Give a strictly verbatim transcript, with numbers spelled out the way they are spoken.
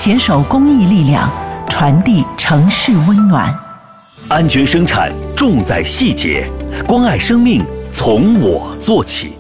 携手公益力量，传递城市温暖。 安全生产重在细节，关爱生命从我做起。